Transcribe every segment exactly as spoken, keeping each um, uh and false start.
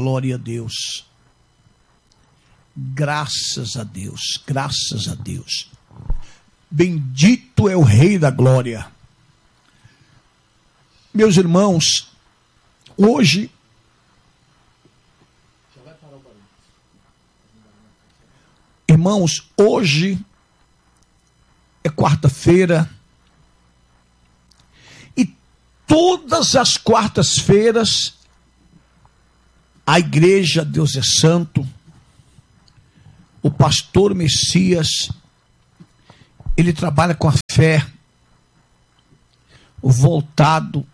Glória a Deus. Graças a Deus, graças a Deus. Bendito é o Rei da Glória. Meus irmãos, hoje Irmãos, hoje é quarta-feira e todas as quartas-feiras a igreja Deus é Santo, o pastor Messias, ele trabalha com a fé voltado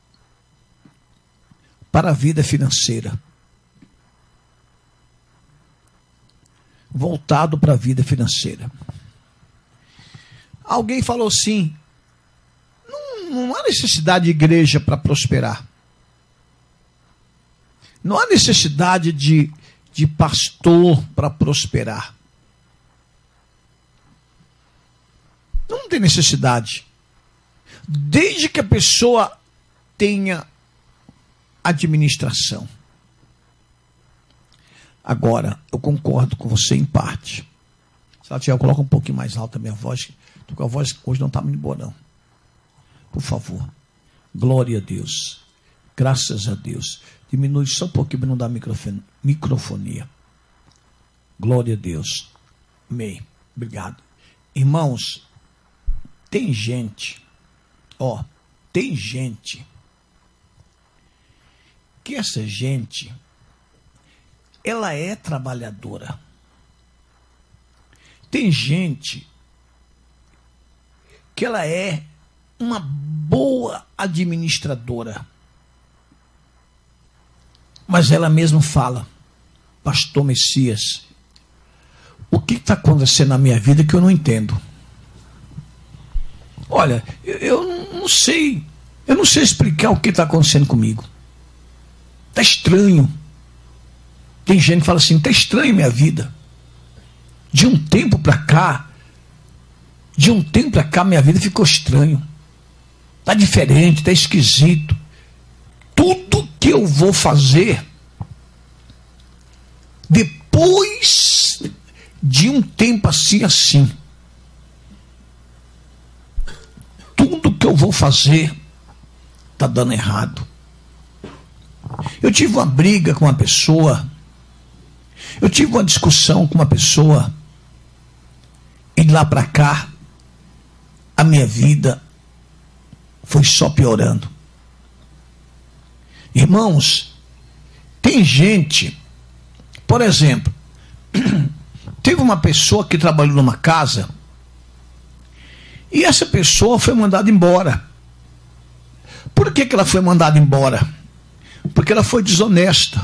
para a vida financeira. Voltado para a vida financeira. Alguém falou assim, não, não há necessidade de igreja para prosperar. Não há necessidade de, de pastor para prosperar. Não tem necessidade. Desde que a pessoa tenha administração. Agora, eu concordo com você em parte. Salatiel, coloca um pouquinho mais alta a minha voz. Estou com a voz hoje não está muito boa, não. Por favor. Glória a Deus. Graças a Deus. Diminui só um pouquinho para não dar microfone, microfonia. Glória a Deus. Amém. Obrigado. Irmãos, tem gente, ó, tem gente, que essa gente, ela é trabalhadora. Tem gente que ela é uma boa administradora. Mas ela mesma fala, pastor Messias, o que está acontecendo na minha vida que eu não entendo? Olha, eu, eu não sei, eu não sei explicar o que está acontecendo comigo. Está estranho. Tem gente que fala assim, está estranho minha vida. De um tempo para cá, de um tempo para cá minha vida ficou estranho. Está diferente, está esquisito. Tudo que eu vou fazer, depois de um tempo assim, assim, tudo que eu vou fazer está dando errado. Eu tive uma briga com uma pessoa, eu tive uma discussão com uma pessoa, e de lá para cá, a minha vida foi só piorando. Irmãos, tem gente, por exemplo, teve uma pessoa que trabalhou numa casa, e essa pessoa foi mandada embora. Por que que ela foi mandada embora? Porque ela foi desonesta.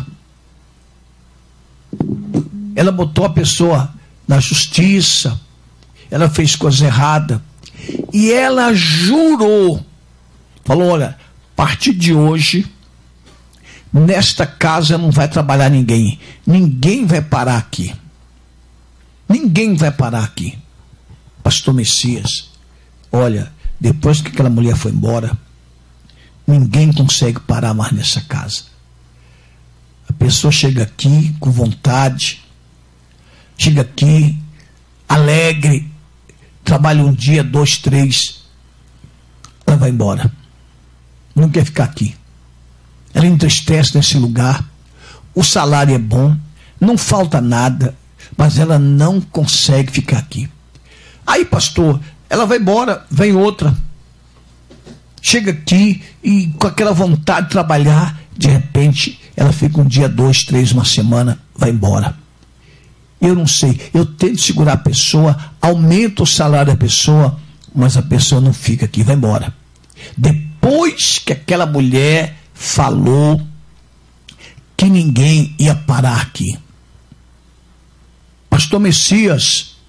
Ela botou a pessoa na justiça, ela fez coisa errada, e ela jurou, falou, olha, a partir de hoje, nesta casa não vai trabalhar ninguém, ninguém vai parar aqui, ninguém vai parar aqui. Pastor Messias, olha, depois que aquela mulher foi embora, ninguém consegue parar mais nessa casa. A pessoa chega aqui com vontade, chega aqui alegre, trabalha um dia, dois, três, ela vai embora, não quer ficar aqui. Ela entristece nesse lugar, o salário é bom, não falta nada, mas ela não consegue ficar aqui. Aí, pastor, ela vai embora, vem outra, chega aqui e com aquela vontade de trabalhar, de repente ela fica um dia, dois, três, uma semana, vai embora. Eu não sei, eu tento segurar a pessoa, aumento o salário da pessoa, mas a pessoa não fica aqui, vai embora. Depois que aquela mulher falou que ninguém ia parar aqui. Pastor Messias,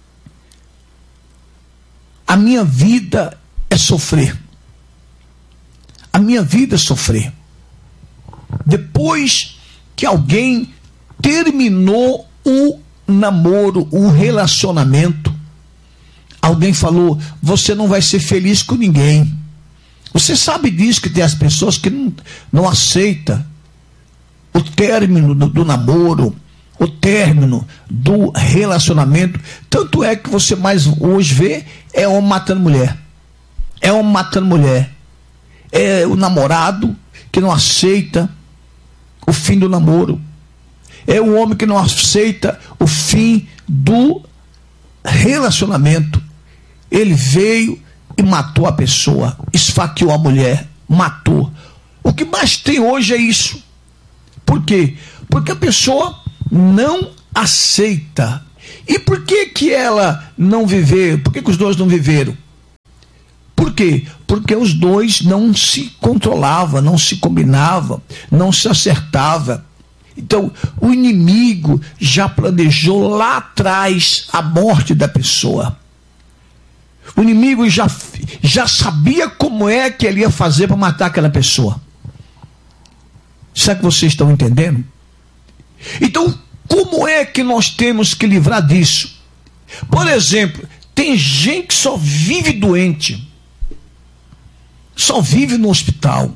a minha vida é sofrer. A minha vida é sofrer. Depois que alguém terminou o namoro, o relacionamento, alguém falou, você não vai ser feliz com ninguém. Você sabe disso, que tem as pessoas que não, não aceitam o término do, do namoro, o término do relacionamento. Tanto é que você mais hoje vê é homem matando mulher. É homem matando mulher. É o namorado que não aceita o fim do namoro. É o homem que não aceita o fim do relacionamento. Ele veio e matou a pessoa, esfaqueou a mulher, matou. O que mais tem hoje é isso. Por quê? Porque a pessoa não aceita. E por que que ela não viveu? Por que que os dois não viveram? Por quê? Porque os dois não se controlavam, não se combinavam, não se acertavam. Então, o inimigo já planejou lá atrás a morte da pessoa. O inimigo já, já sabia como é que ele ia fazer para matar aquela pessoa. Será que vocês estão entendendo? Então, como é que nós temos que livrar disso? Por exemplo, tem gente que só vive doente, só vive no hospital,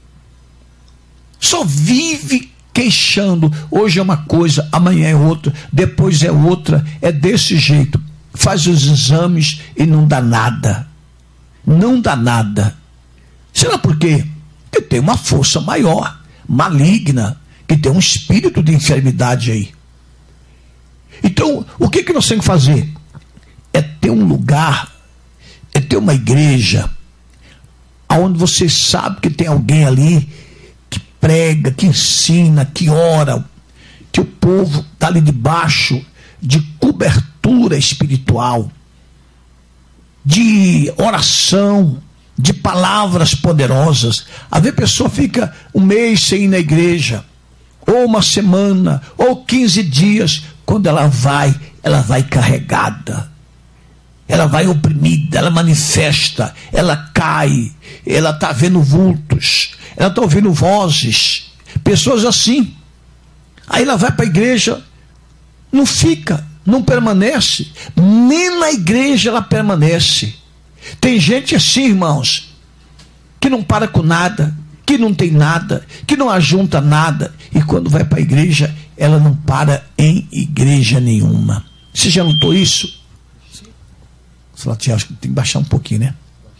só vive queixando. Hoje é uma coisa, amanhã é outra, depois é outra, é desse jeito. Faz os exames e não dá nada. Não dá nada. Será por quê? Porque tem uma força maior, maligna, que tem um espírito de enfermidade aí. Então, o que, que nós temos que fazer? É ter um lugar, é ter uma igreja, onde você sabe que tem alguém ali que prega, que ensina, que ora, que o povo está ali debaixo de cobertura espiritual, de oração, de palavras poderosas. Às vezes a pessoa fica um mês sem ir na igreja, ou uma semana, ou quinze dias. Quando ela vai, ela vai carregada, ela vai oprimida, ela manifesta, ela cai, ela está vendo vultos, ela está ouvindo vozes, pessoas assim. Aí ela vai para a igreja, não fica, não permanece, nem na igreja ela permanece. Tem gente assim, irmãos, que não para com nada, que não tem nada, que não ajunta nada, e quando vai para a igreja, ela não para em igreja nenhuma. Você já notou isso? Acho que tem que baixar um pouquinho, né?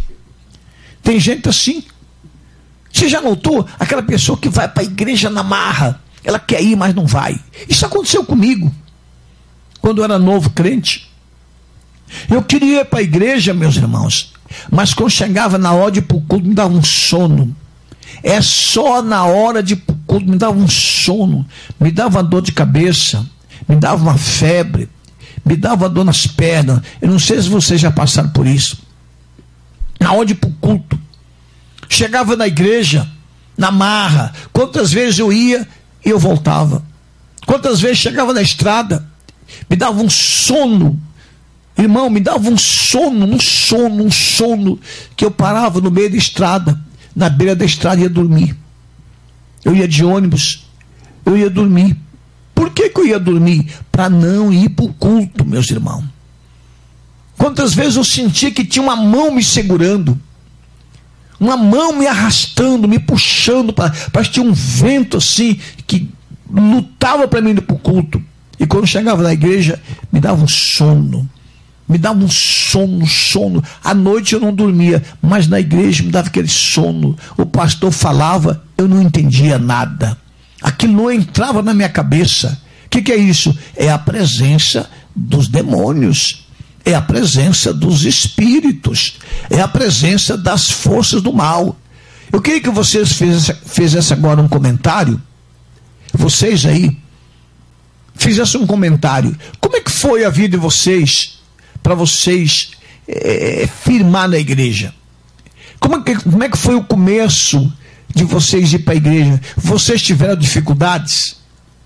Tem gente assim. Você já notou? Aquela pessoa que vai para a igreja na marra, ela quer ir, mas não vai. Isso aconteceu comigo quando eu era novo crente. Eu queria ir para a igreja, meus irmãos, mas quando chegava na hora de ir para o culto, me dava um sono. É só na hora de ir para o culto, me dava um sono, me dava uma dor de cabeça, me dava uma febre, me dava dor nas pernas. Eu não sei se vocês já passaram por isso. Na hora de ir para o culto, chegava na igreja, na marra. Quantas vezes eu ia e eu voltava. Quantas vezes chegava na estrada, me dava um sono. Irmão, me dava um sono, um sono, um sono, que eu parava no meio da estrada, na beira da estrada, e ia dormir. Eu ia de ônibus, eu ia dormir. Por que que eu ia dormir? Para não ir para o culto, meus irmãos. Quantas vezes eu sentia que tinha uma mão me segurando, uma mão me arrastando, me puxando, parece que tinha um vento assim, que lutava para mim ir para o culto. E quando chegava na igreja, me dava um sono, me dava um sono, um sono. À noite eu não dormia, mas na igreja me dava aquele sono. O pastor falava, eu não entendia nada. Aquilo não entrava na minha cabeça. O que, que é isso? É a presença dos demônios, é a presença dos espíritos, é a presença das forças do mal. Eu queria que vocês fizessem agora um comentário, vocês aí, fizessem um comentário. Como é que foi a vida de vocês, para vocês é, firmar na igreja? Como é, que, como é que foi o começo de vocês ir para a igreja? Vocês tiveram dificuldades?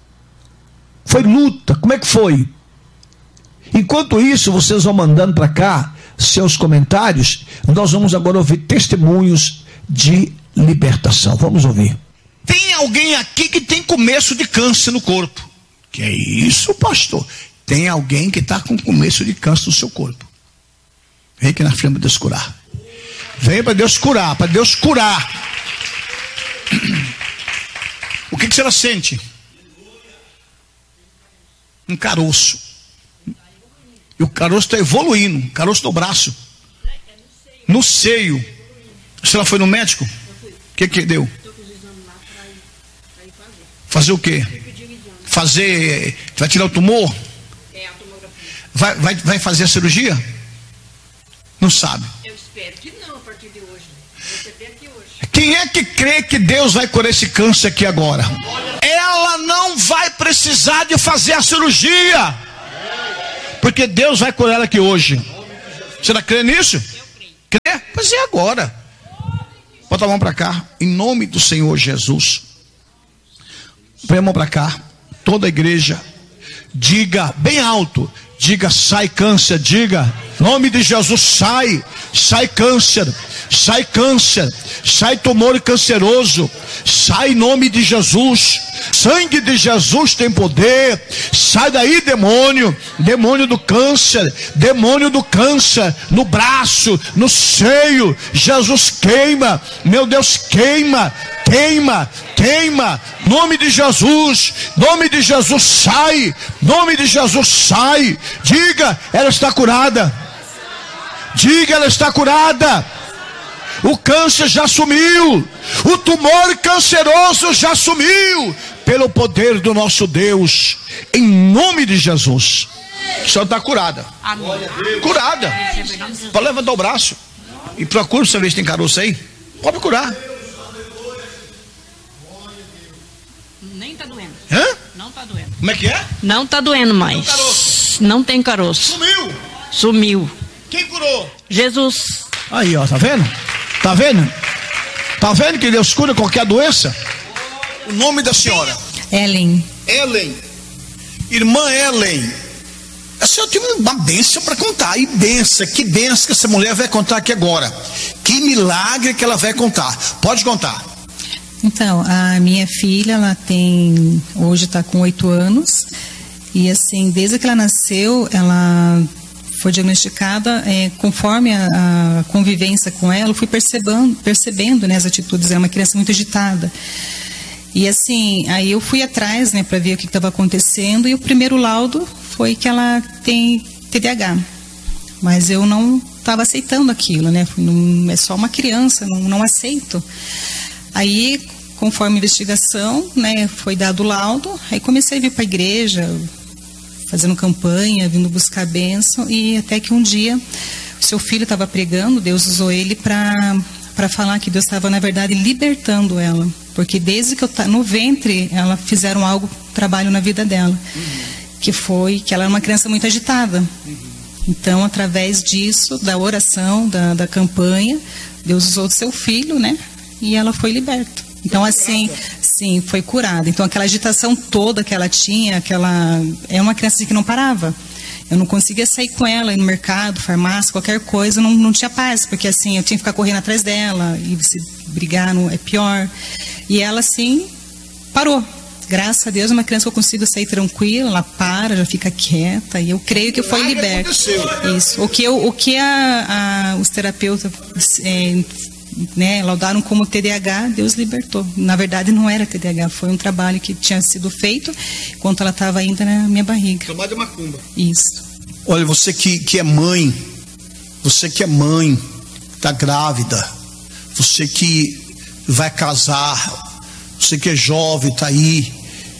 Foi luta? Como é que foi? Enquanto isso, vocês vão mandando para cá seus comentários. Nós vamos agora ouvir testemunhos de libertação. Vamos ouvir. Tem alguém aqui que tem começo de câncer no corpo? Que é isso, pastor? Tem alguém que está com começo de câncer no seu corpo. Vem aqui na frente para Deus curar. Vem para Deus curar, para Deus curar. O que, que ela sente? Um caroço. E o caroço está evoluindo. Caroço no braço. No seio. Se ela foi no médico? O que que deu? Fazer o quê? Fazer. Vai tirar o tumor? Vai, vai, vai fazer a cirurgia? Não sabe. Eu espero que não, a partir de hoje. Você vê aqui hoje. Quem é que crê que Deus vai curar esse câncer aqui agora? Ela não vai precisar de fazer a cirurgia, porque Deus vai curar ela aqui hoje. Você não crê nisso? Eu creio. Crê? Pois é agora. Bota a mão para cá, em nome do Senhor Jesus. Põe a mão para cá. Toda a igreja, diga bem alto. Diga, sai câncer, diga, em nome de Jesus, sai, sai câncer, sai câncer, sai tumor canceroso, sai em nome de Jesus, sangue de Jesus tem poder, sai daí demônio, demônio do câncer, demônio do câncer, no braço, no seio, Jesus queima, meu Deus queima, queima, queima, nome de Jesus, nome de Jesus sai, nome de Jesus sai, diga, ela está curada, diga, ela está curada, o câncer já sumiu, o tumor canceroso já sumiu, pelo poder do nosso Deus, em nome de Jesus, a senhora está curada, Amém. curada, pode levantar o braço, e procura saber se tem caroço aí, pode procurar. Nem tá doendo. Hã? Não tá doendo. Como é que é? Não tá doendo mais. caroço. Não tem caroço. Sumiu. Sumiu. Quem curou? Jesus. Aí, ó, tá vendo? Tá vendo? Tá vendo que Deus cura qualquer doença? O nome da senhora? Ellen. Ellen. Irmã Ellen. A senhora tem uma bênção para contar. E benção, que benção que essa mulher vai contar aqui agora. Que milagre que ela vai contar. Pode contar. Então, a minha filha, ela tem, hoje está com oito anos, e assim, desde que ela nasceu, ela foi diagnosticada, é, conforme a, a convivência com ela, eu fui percebendo, percebendo, né, as atitudes, é uma criança muito agitada. E assim, aí eu fui atrás, né, para ver o que estava acontecendo, e o primeiro laudo foi que ela tem T D A H, mas eu não estava aceitando aquilo, né, não, é só uma criança, não, não aceito. Aí, conforme a investigação, né, foi dado o laudo, aí comecei a vir para a igreja, fazendo campanha, vindo buscar bênção, e até que um dia o seu filho estava pregando, Deus usou ele para para falar que Deus estava, na verdade, libertando ela, porque desde que eu tá no ventre, ela fizeram algo, trabalho na vida dela, uhum. que foi que ela era uma criança muito agitada. Uhum. Então, através disso, da oração, da, da campanha, Deus usou o seu filho, né? E ela foi liberta. Então, assim, sim, foi curada. Então, aquela agitação toda que ela tinha, aquela... É uma criança que não parava. Eu não conseguia sair com ela, ir no mercado, farmácia, qualquer coisa, não, não tinha paz. Porque, assim, eu tinha que ficar correndo atrás dela, e se brigar não, é pior. E ela, assim, parou. Graças a Deus, é uma criança que eu consigo sair tranquila, ela para, já fica quieta, e eu creio que foi liberta. Isso. O que, eu, o que a, a, os terapeutas... É, né, laudaram como T D A H, Deus libertou. Na verdade não era T D A H, foi um trabalho que tinha sido feito enquanto ela estava ainda na minha barriga. Tomada de macumba. Isso. Olha, você que, que é mãe, você que é mãe, está grávida, você que vai casar, você que é jovem, está aí,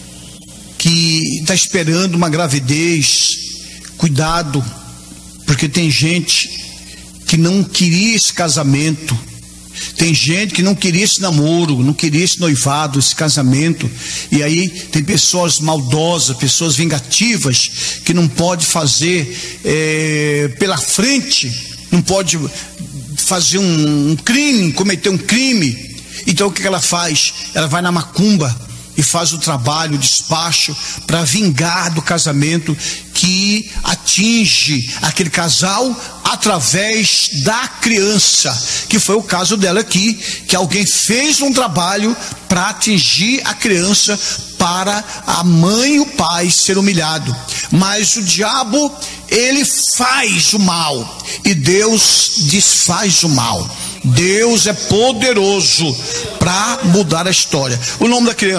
que está esperando uma gravidez, cuidado, porque tem gente que não queria esse casamento. Tem gente que não queria esse namoro, não queria esse noivado, esse casamento. E aí tem pessoas maldosas, pessoas vingativas, que não pode fazer é, pela frente, não pode fazer um, um crime, cometer um crime. Então o que ela faz? Ela vai na macumba e faz o trabalho, o despacho, para vingar do casamento que atinge aquele casal através da criança, que foi o caso dela aqui, que alguém fez um trabalho para atingir a criança, para a mãe e o pai ser humilhado. Mas o diabo, ele faz o mal, e Deus desfaz o mal. Deus é poderoso para mudar a história. O nome da criança?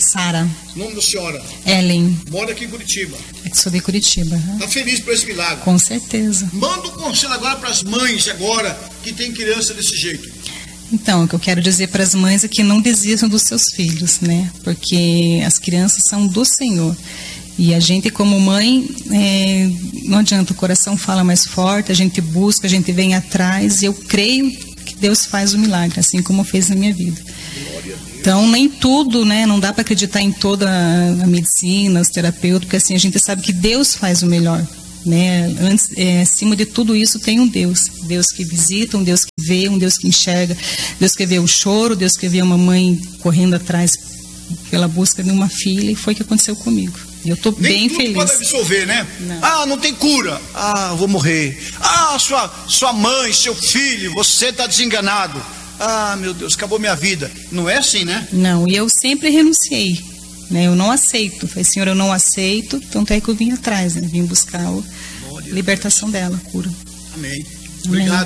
Sara. O nome da senhora? Ellen. Mora aqui em Curitiba. Eu sou de Curitiba. Está feliz por esse milagre? Com certeza. Manda um conselho agora para as mães agora que tem criança desse jeito. Então, o que eu quero dizer para as mães é que não desistam dos seus filhos, né? Porque as crianças são do Senhor. E a gente, como mãe, é, não adianta, o coração fala mais forte, a gente busca, a gente vem atrás, e eu creio que Deus faz o milagre, assim como fez na minha vida. Então, nem tudo, né? Não dá para acreditar em toda a medicina, os terapeutas, porque assim, a gente sabe que Deus faz o melhor. Né? Antes, é, acima de tudo isso tem um Deus, Deus que visita, um Deus que vê, um Deus que enxerga, Deus que vê o choro, Deus que vê uma mãe correndo atrás pela busca de uma filha, e foi o que aconteceu comigo. E eu estou bem tudo feliz. Pode absolver, né? Não. Ah, não tem cura. Ah, vou morrer. Ah, sua, sua mãe, seu filho, você está desenganado. Ah, meu Deus, acabou minha vida. Não é assim, né? Não, e eu sempre renunciei, né? Eu não aceito. Falei, Senhor, eu não aceito. Tanto é que eu vim atrás, né? Vim buscar a libertação dela, a cura. Amém. Amém. Obrigado.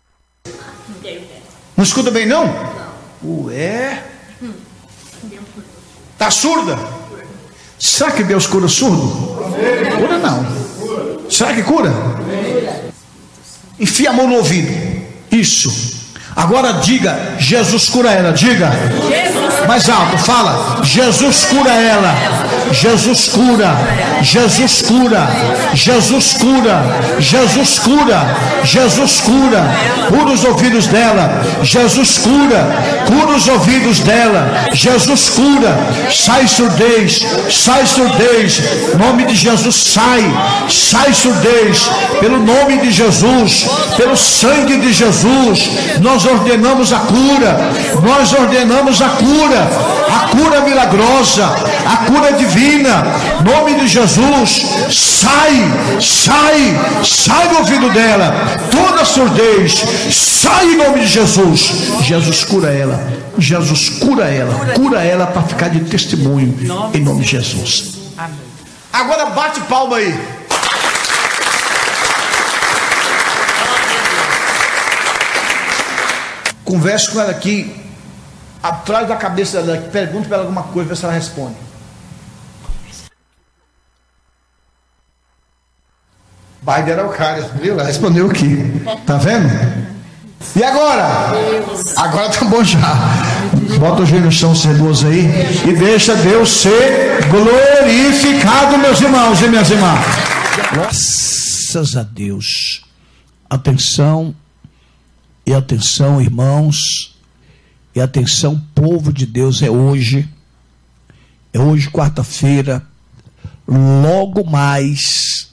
Não escuta bem, não? Ué? Tá surda? Será que Deus cura surdo? Cura não. Será que cura? Enfia a mão no ouvido. Isso. Agora diga, Jesus cura ela. Diga. Mais alto, fala. Jesus cura ela. Jesus cura. Jesus cura. Jesus cura. Jesus cura. Jesus cura. Cura os ouvidos dela. Jesus cura. Cura os ouvidos dela. Jesus cura. Sai surdez. Sai surdez. Nome de Jesus, sai. Sai surdez. Pelo nome de Jesus. Pelo sangue de Jesus. Nós ordenamos a cura. Nós ordenamos a cura. A cura milagrosa. A cura divina. Nome de Jesus. Sai. Sai. Sai do ouvido dela. Toda surdez. Sai em nome de Jesus. Jesus cura ela. Jesus cura ela. Cura ela para ficar de testemunho. Em nome de Jesus. Agora bate palma aí. Converse com ela aqui, atrás da cabeça dela, pergunte para ela alguma coisa, vê se ela responde. Biden era o cara, viu? Ela respondeu aqui. Tá vendo? E agora? Agora tá bom já. Bota o joelho no chão, sedoso aí, e deixa Deus ser glorificado, meus irmãos e minhas irmãs. Graças a Deus. Atenção. E atenção, irmãos, e atenção, povo de Deus, é hoje, é hoje, quarta-feira, logo mais,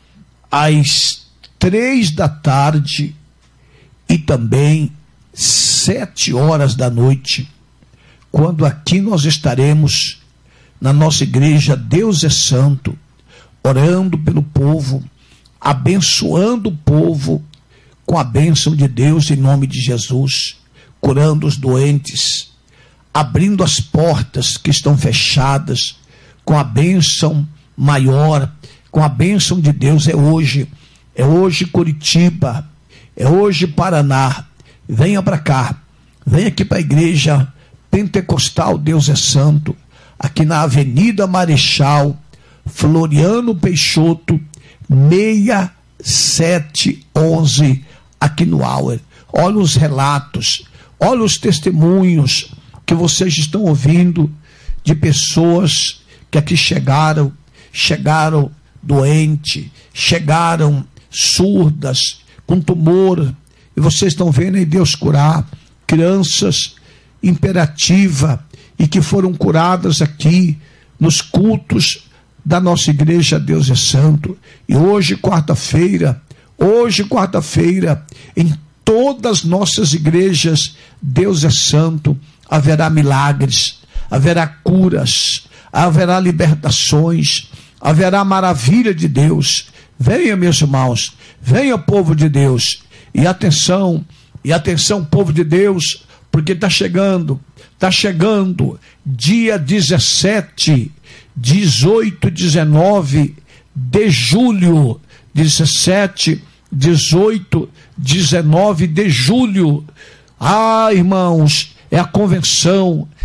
às três da tarde e também sete horas da noite, quando aqui nós estaremos na nossa igreja Deus é Santo, orando pelo povo, abençoando o povo, com a bênção de Deus em nome de Jesus, curando os doentes, abrindo as portas que estão fechadas, com a bênção maior, com a bênção de Deus. É hoje, é hoje Curitiba, é hoje Paraná. Venha para cá, venha aqui para a igreja Pentecostal Deus é Santo, aqui na Avenida Marechal Floriano Peixoto, seis sete onze, aqui no Auer. Olha os relatos, olha os testemunhos que vocês estão ouvindo de pessoas que aqui chegaram, chegaram doentes, chegaram surdas, com tumor, e vocês estão vendo aí Deus curar crianças imperativas e que foram curadas aqui nos cultos da nossa igreja Deus é Santo. E hoje, quarta-feira, hoje, quarta-feira, em todas as nossas igrejas Deus é Santo, haverá milagres, haverá curas, haverá libertações, haverá maravilha de Deus. Venha, meus irmãos, venha, povo de Deus, e atenção, e atenção, povo de Deus, porque está chegando, está chegando dia dezessete, dezoito, dezenove de julho, dezessete, dezoito, dezenove de julho. Ah, irmãos, é a convenção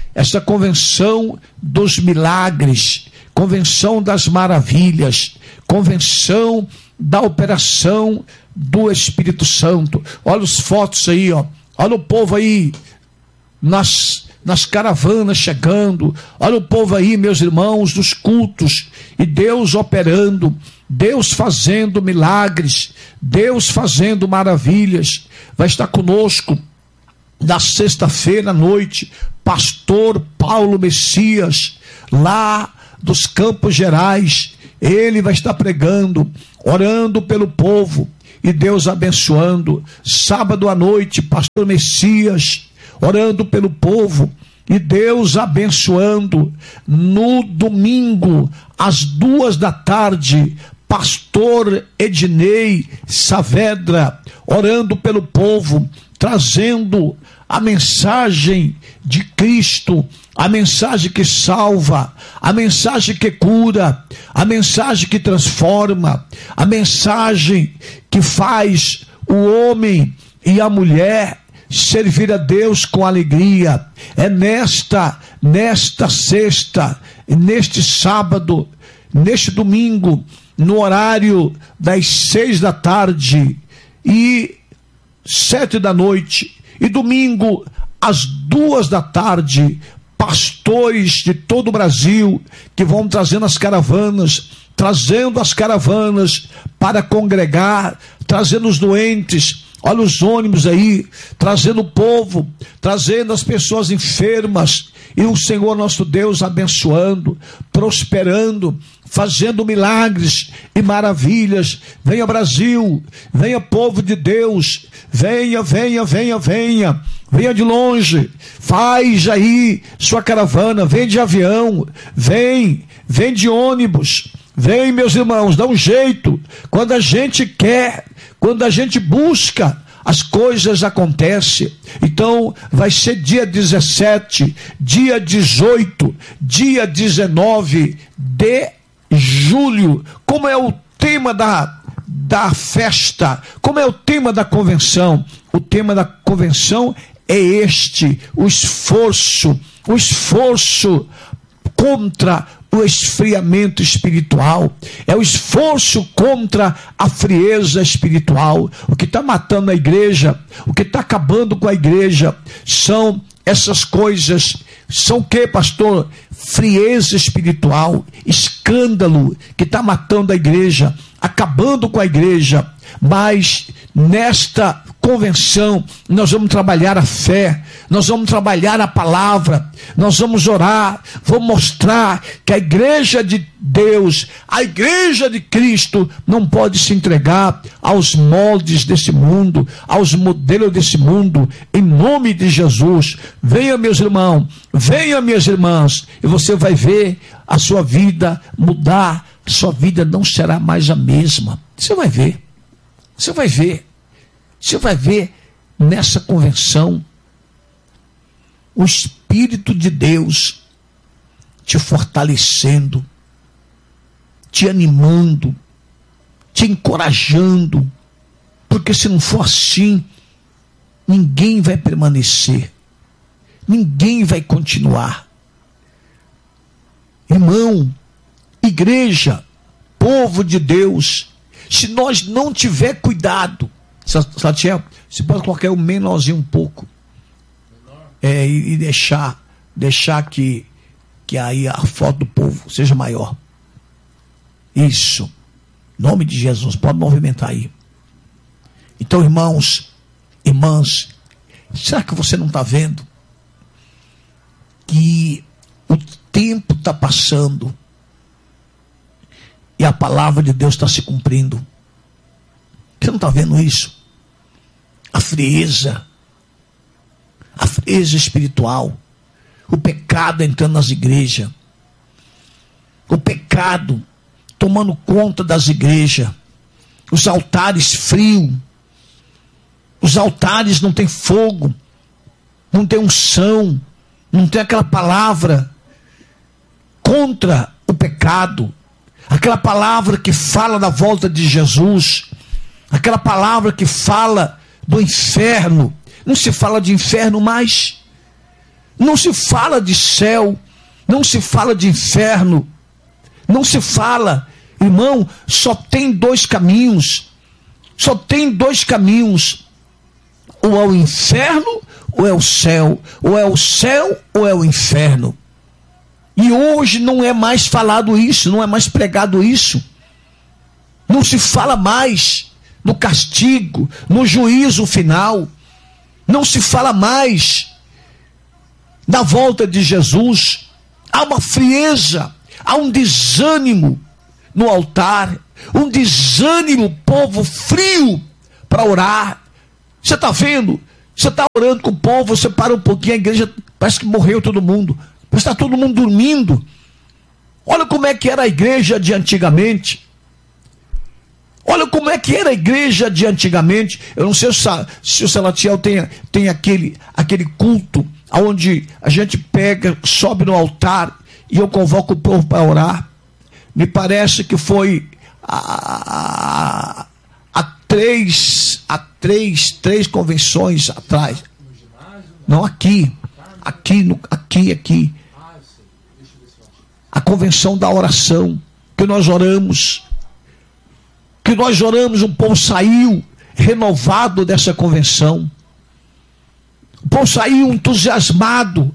essa convenção dos milagres, convenção das maravilhas, convenção da operação do Espírito Santo. Olha os fotos aí, ó. Olha o povo aí nas, nas caravanas chegando. Olha o povo aí, meus irmãos, dos cultos. E Deus operando, Deus fazendo milagres, Deus fazendo maravilhas. Vai estar conosco na sexta-feira à noite, pastor Paulo Messias, lá dos Campos Gerais. Ele vai estar pregando, orando pelo povo e Deus abençoando. Sábado à noite, pastor Messias, orando pelo povo e Deus abençoando. No domingo, às duas da tarde, pastor Ednei Saavedra, orando pelo povo, trazendo a mensagem de Cristo, a mensagem que salva, a mensagem que cura, a mensagem que transforma, a mensagem que faz o homem e a mulher servir a Deus com alegria. É nesta, nesta sexta, neste sábado, neste domingo, no horário das seis da tarde e sete da noite, e domingo às duas da tarde, pastores de todo o Brasil que vão trazendo as caravanas, trazendo as caravanas para congregar, trazendo os doentes. Olha os ônibus aí, trazendo o povo, trazendo as pessoas enfermas, e o Senhor nosso Deus abençoando, prosperando, fazendo milagres e maravilhas. Venha Brasil, venha povo de Deus, venha, venha, venha, venha, venha de longe, faz aí sua caravana, vem de avião, vem, vem de ônibus, vem, meus irmãos, dá um jeito. Quando a gente quer, quando a gente busca, as coisas acontecem. Então vai ser dia dezessete, dia dezoito, dia dezenove de julho. Como é o tema da, da festa? Como é o tema da convenção? O tema da convenção é este: o esforço, o esforço contra o esfriamento espiritual, é o esforço contra a frieza espiritual. O que está matando a igreja, o que está acabando com a igreja, são essas coisas. São o que, pastor? Frieza espiritual, escândalo, que está matando a igreja, acabando com a igreja. Mas nesta convenção nós vamos trabalhar a fé, nós vamos trabalhar a palavra, nós vamos orar, vamos mostrar que a igreja de Deus, a igreja de Cristo, não pode se entregar aos moldes desse mundo, aos modelos desse mundo. Em nome de Jesus, venha, meus irmãos, venha, minhas irmãs, e você vai ver a sua vida mudar. Sua vida não será mais a mesma. Você vai ver, você vai ver, você vai ver nessa convenção o Espírito de Deus te fortalecendo, te animando, te encorajando, porque se não for assim, ninguém vai permanecer, ninguém vai continuar. Irmão, igreja, povo de Deus, se nós não tiver cuidado, Salatiel, você pode colocar o menorzinho um pouco, é, e, e deixar, deixar que, que aí a foto do povo seja maior. Isso, em nome de Jesus, pode movimentar aí. Então, irmãos, irmãs, será que você não está vendo que o tempo está passando e a palavra de Deus está se cumprindo? Você não está vendo isso? A frieza, a frieza espiritual, o pecado entrando nas igrejas, o pecado tomando conta das igrejas, os altares frios, os altares não tem fogo, não tem unção, não tem aquela palavra contra o pecado, aquela palavra que fala da volta de Jesus, aquela palavra que fala do inferno. Não se fala de inferno mais, Não se fala de céu, não se fala de inferno, não se fala, irmão, só tem dois caminhos, só tem dois caminhos, ou é o inferno ou é o céu, ou é o céu ou é o inferno. E hoje não é mais falado isso, não é mais pregado isso, não se fala mais no castigo, no juízo final, não se fala mais da volta de Jesus. Há uma frieza, há um desânimo no altar, um desânimo, povo frio para orar. Você está vendo? Você está orando com o povo, você para um pouquinho, a igreja parece que morreu todo mundo, parece que está todo mundo dormindo. Olha como é que era a igreja de antigamente. Olha como é que era a igreja de antigamente. Eu não sei se o Salatiel tem, tem aquele, aquele culto onde a gente pega, sobe no altar e eu convoco o povo para orar. Me parece que foi há, há, três, há três, três convenções atrás. Não, aqui. Aqui, no, aqui, aqui. A convenção da oração, que nós oramos. Que nós oramos, o povo saiu renovado dessa convenção. O povo saiu entusiasmado.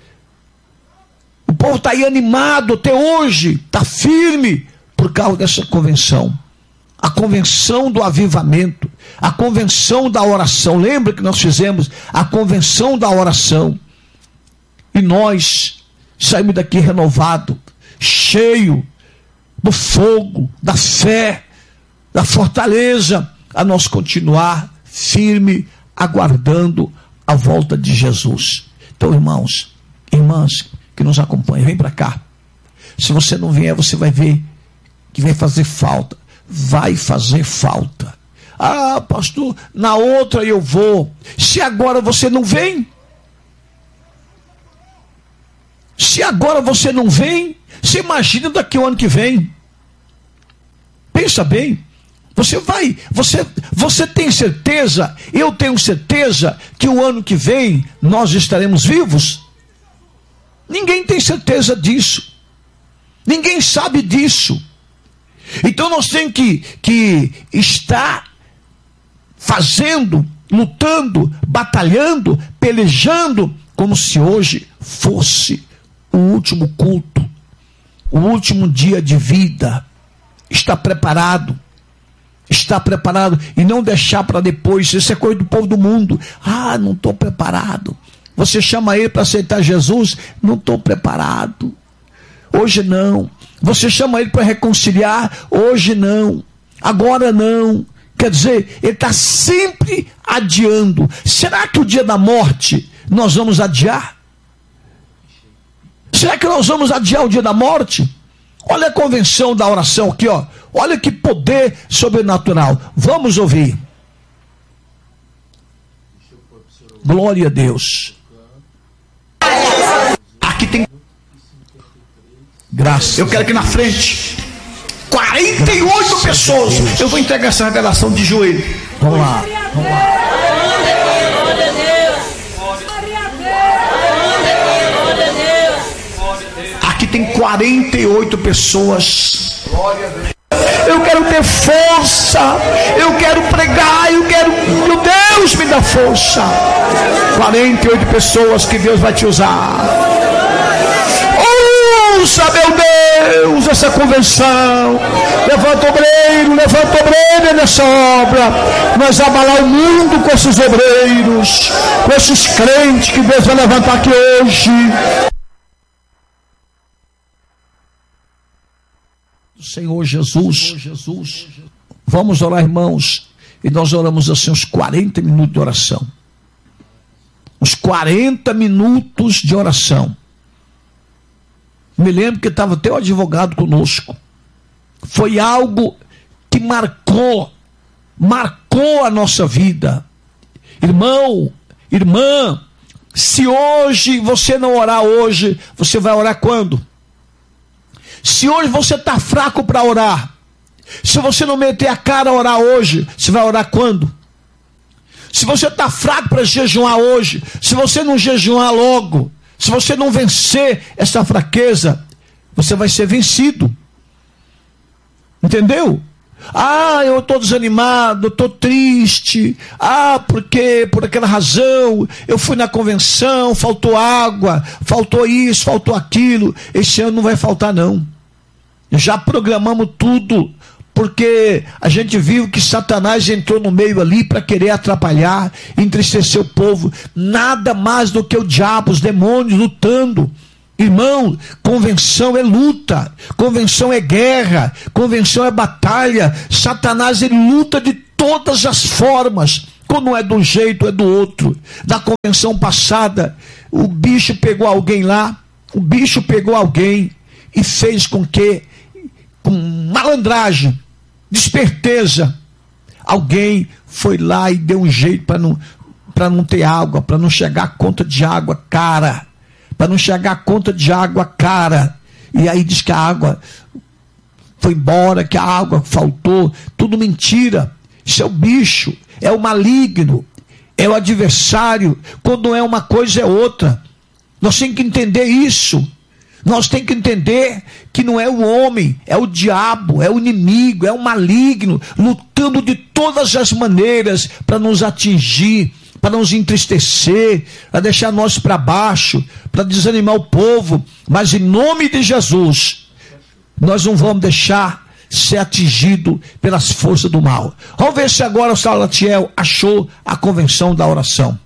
O povo está aí animado até hoje, está firme por causa dessa convenção. A convenção do avivamento, a convenção da oração. Lembra que nós fizemos a convenção da oração? E nós saímos daqui renovado, cheio do fogo, da fé, da fortaleza, a nós continuar firme, aguardando a volta de Jesus. Então, irmãos, irmãs que nos acompanham, vem para cá. Se você não vier, você vai ver que vai fazer falta. Vai fazer falta. Ah, pastor, na outra eu vou. Se agora você não vem, se agora você não vem, você imagina daqui o ano que vem. Pensa bem. Você vai, você, você tem certeza, eu tenho certeza que o ano que vem nós estaremos vivos? Ninguém tem certeza disso. Ninguém sabe disso. Então nós temos que, que estar fazendo, lutando, batalhando, pelejando, como se hoje fosse o último culto, o último dia de vida. Está preparado. Está preparado e não deixar para depois. Isso é coisa do povo do mundo. Ah, não estou preparado. Você chama ele para aceitar Jesus, não estou preparado. Hoje não. Você chama ele para reconciliar, hoje não. Agora não. Quer dizer, ele está sempre adiando. Será que o dia da morte nós vamos adiar? Será que nós vamos adiar o dia da morte? Olha a convenção da oração aqui, ó. Olha que poder sobrenatural. Vamos ouvir. Glória a Deus. Aqui tem graça. Eu quero aqui na frente quarenta e oito graças pessoas. Eu vou entregar essa revelação de joelho. Vamos lá. Vamos lá. Aqui tem quarenta e oito pessoas. Glória a Deus. Eu quero ter força, eu quero pregar, eu quero, meu Deus, me dá força. quarenta e oito pessoas que Deus vai te usar. Usa, meu Deus, essa convenção. Levanta obreiro, levanta obreiro nessa obra. Nós vamos abalar o mundo com esses obreiros, com esses crentes que Deus vai levantar aqui hoje. Senhor Jesus, Jesus, vamos orar, irmãos, e nós oramos assim uns quarenta minutos de oração, uns quarenta minutos de oração. Me lembro que estava até o advogado conosco. Foi algo que marcou, marcou a nossa vida. Irmão, irmã, se hoje você não orar hoje, você vai orar quando? Se hoje você está fraco para orar, se você não meter a cara a orar hoje, você vai orar quando? Se você está fraco para jejuar hoje, se você não jejuar logo, Se você não vencer essa fraqueza, você vai ser vencido. Entendeu? Ah, eu estou desanimado, eu estou triste. Ah, porque por aquela razão eu fui na convenção, faltou água, faltou isso, faltou aquilo. Esse ano não vai faltar não. Já programamos tudo, porque a gente viu que Satanás entrou no meio ali para querer atrapalhar, entristecer o povo. Nada mais do que o diabo, os demônios lutando. Irmão, convenção é luta, convenção é guerra, convenção é batalha. Satanás, ele luta de todas as formas. Quando não é de um jeito, é do outro. Na convenção passada, o bicho pegou alguém lá, o bicho pegou alguém e fez com que, com malandragem, desperteza, alguém foi lá e deu um jeito para não, para não ter água, para não chegar a conta de água cara. Para não chegar a conta de água cara. E aí diz que a água foi embora, que a água faltou. Tudo mentira. Isso é o bicho, é o maligno, é o adversário. Quando é uma coisa, é outra. Nós temos que entender isso. Nós temos que entender que não é o homem, é o diabo, é o inimigo, é o maligno, lutando de todas as maneiras para nos atingir, para nos entristecer, para deixar nós para baixo, para desanimar o povo. Mas em nome de Jesus, nós não vamos deixar ser atingido pelas forças do mal. Vamos ver se agora o Salatiel achou a convenção da oração.